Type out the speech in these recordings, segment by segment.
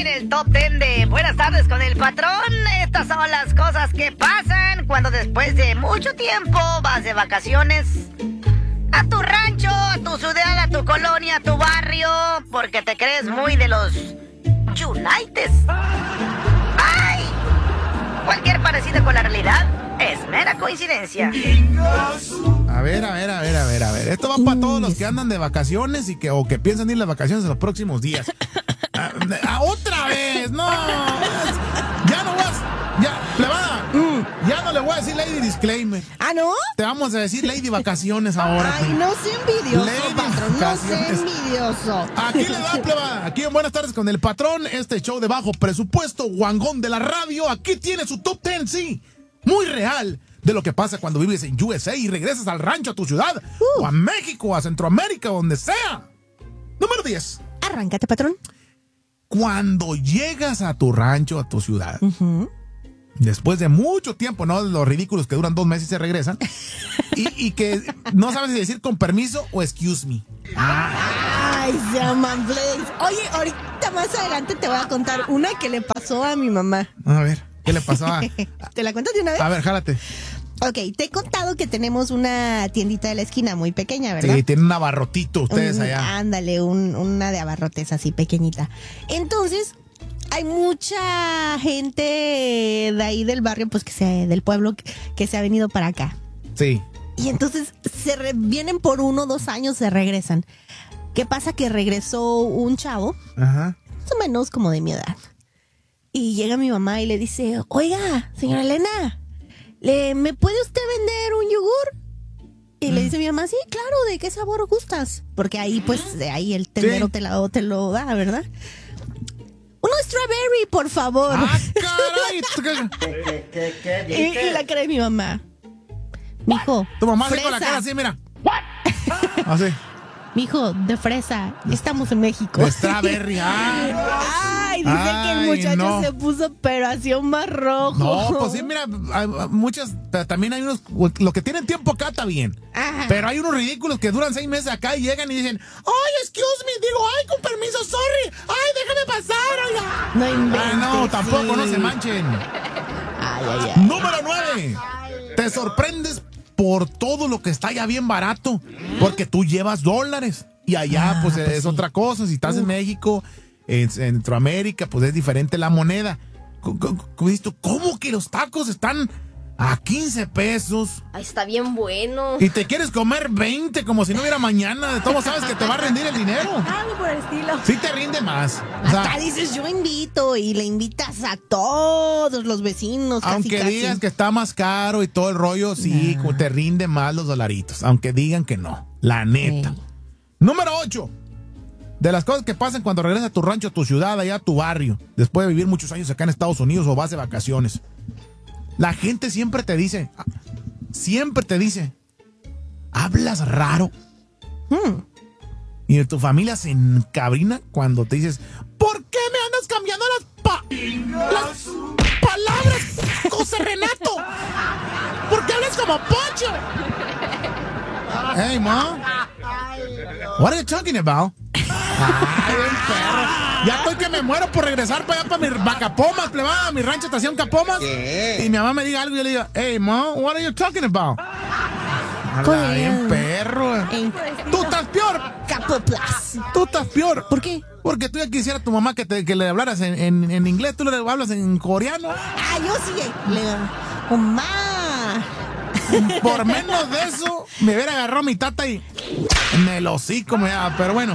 en el Top 10 de Buenas tardes con el patrón. Estas son las cosas que pasan cuando después de mucho tiempo vas de vacaciones a tu rancho, a tu ciudad, a tu colonia, a tu barrio, porque te crees muy de los United. ¡Ay! Cualquier parecido con la realidad es mera coincidencia. A ver. Esto va para todos los que andan de vacaciones y que piensan ir las vacaciones en los próximos días. ¡Otra vez! ¡No! Ya no vas. Ya, plebada. Ya no le voy a decir Lady Disclaimer. ¿Ah, no? Te vamos a decir Lady Vacaciones ahora. Ay, no sea envidioso, Lady patrón. No sea Vacaciones. envidioso. Aquí le da, plebada. Aquí en Buenas tardes con el patrón. Este show de bajo presupuesto, guangón de la radio. Aquí tiene su top 10, sí. Muy real. De lo que pasa cuando vives en USA y regresas al rancho, a tu ciudad, o a México, a Centroamérica, donde sea. Número 10. Arráncate, patrón. Cuando llegas a tu rancho, a tu ciudad, después de mucho tiempo, ¿no? Los ridículos que duran 2 meses y se regresan, y que no sabes si decir con permiso o excuse me. Ay, se llaman Blaze. Oye, ahorita más adelante te voy a contar una que le pasó a mi mamá. A ver, ¿qué le pasó a...? ¿Te la cuento de una vez? A ver, jálate. Ok, te he contado que tenemos una tiendita de la esquina muy pequeña, ¿verdad? Sí, tienen un abarrotito ustedes allá. Ándale, una de abarrotes así pequeñita. Entonces, hay mucha gente de ahí del barrio, pues del pueblo, que se ha venido para acá. Sí. Y entonces vienen por 1 o 2 años, se regresan. ¿Qué pasa? Que regresó un chavo, Ajá. más o menos como de mi edad. Y llega mi mamá y le dice, oiga, señora Elena, ¿me puede usted vender un yogur? Y le dice mi mamá, sí, claro, ¿de qué sabor gustas? Porque ahí, pues, de ahí el tendero te lo da, ¿verdad? Uno strawberry, por favor. ¡Ah, caray! Y la cara de mi mamá. Mijo, Tu mamá fresa. con la cara así, mira. Así. Mijo, de fresa. Estamos en México. De strawberry. Ay, dice que el muchacho se puso, pero así más rojo. No, pues sí, mira, hay muchas, también hay unos, los que tienen tiempo acá está bien. Ajá. Pero hay unos ridículos que duran 6 meses acá y llegan y dicen, ay, excuse me, digo, ay, con permiso, sorry, ay, déjame pasar, oiga. No inventes. No, tampoco, sí. no se manchen. Ay. Número 9. Te sorprendes por todo lo que está allá bien barato, porque tú llevas dólares y allá pues es otra cosa. Si estás en México, en Centroamérica, pues es diferente la moneda. ¿Cómo que los tacos están a 15 pesos? Ay, está bien bueno. Y te quieres comer 20 como si no hubiera mañana. De todo sabes que te va a rendir el dinero. Algo por el estilo. Sí te rinde más. O sea, Hasta dices, yo invito y le invitas a todos los vecinos. aunque casi. digas que está más caro y todo el rollo, sí, te rinde más los dolaritos. Aunque digan que no. La neta. Ey. Número 8. De las cosas que pasan cuando regresas a tu rancho, a tu ciudad, allá a tu barrio, después de vivir muchos años acá en Estados Unidos o vas de vacaciones. La gente siempre te dice, hablas raro. Y tu familia se encabrina cuando te dices, ¿por qué me andas cambiando las palabras, José Renato? ¿Por qué hablas como Pocho? Hey, Mom. What are you talking about? Ay, bien perro. Ya estoy que me muero por regresar para allá para mi Vacapomas, plebada, mi rancho estación Capomas. Y mi mamá me diga algo y yo le digo, hey, Mom, what are you talking about? Habla bien perro. Tú estás peor. Capoplas. Tú estás peor. ¿Por qué? Porque tú ya quisiera a tu mamá que le hablaras en inglés, tú le hablas en coreano. Ah, yo sí. Mamá. Por menos de eso, me hubiera agarrado mi tata y me lo hocico, pero bueno.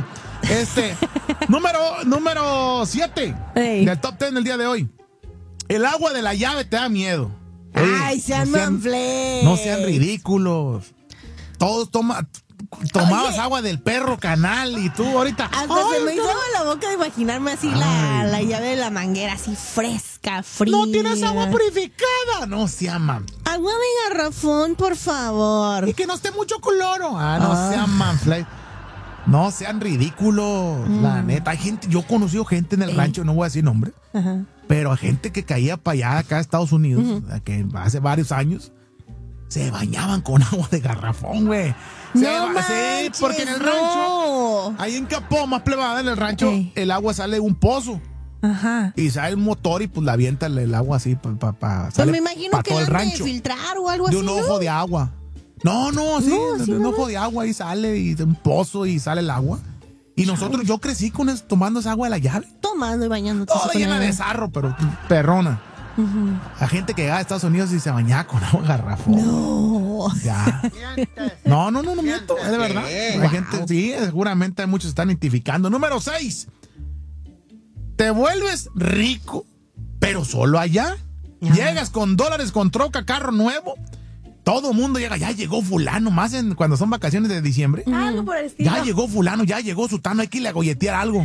Número 7 del top 10 del día de hoy. El agua de la llave te da miedo. Ay, sean manfles. No sean ridículos. Todos tomabas agua del perro canal y tú ahorita. Hasta se me hizo la boca de imaginarme así la llave de la manguera, así fresca, fría. No tienes agua purificada. No sean agua de garrafón, por favor. Y que no esté mucho cloro. No sean manfles. No sean ridículos, la neta. Hay gente, yo he conocido gente en el rancho, no voy a decir nombre, pero hay gente que caía para allá, acá a Estados Unidos, que hace varios años, se bañaban con agua de garrafón, güey. Sí, porque en el rancho, ahí en Capomas, plebada, en el rancho, el agua sale de un pozo. Ajá. Y sale un motor y pues la avienta el agua así Pues sale me imagino pa' que todo la el han de rancho. filtrar o algo De así, un ojo ¿no? de agua. No, sí, así de un nomás. ojo de agua y sale y de un pozo y sale el agua. Y nosotros, yo crecí con eso, tomando esa agua de la llave. Tomando y bañándote. Toda con llena ella. de sarro, pero perrona. La gente que llega a Estados Unidos y se bañaba con agua garrafón. No. Ya. No miento, es de verdad. Hay gente, sí, seguramente muchos se están identificando. Número 6. Te vuelves rico, pero solo allá. Llegas con dólares, con troca, carro nuevo. Todo el mundo llega, ya llegó fulano, más cuando son vacaciones de diciembre. Algo por el estilo. Ya llegó fulano, ya llegó sutano, hay que irle a golletear algo.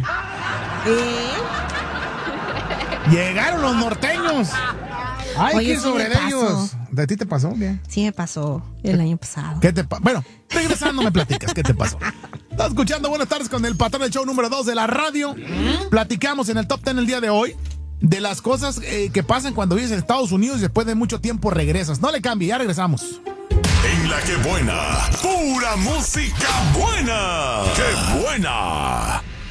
Llegaron los norteños. Ay, Oye, qué sí sobre me de pasó. ellos. ¿De ti te pasó? ¿Qué? Sí me pasó el año pasado. ¿Qué te pasó? Bueno, regresando me platicas, ¿qué te pasó? Estás escuchando Buenas Tardes con el patrón del show número 2 de la radio. Platicamos en el Top 10 el día de hoy de las cosas que pasan cuando vives en Estados Unidos y después de mucho tiempo regresas. No le cambie, ya regresamos. En La Que Buena, pura música buena. ¡Qué buena!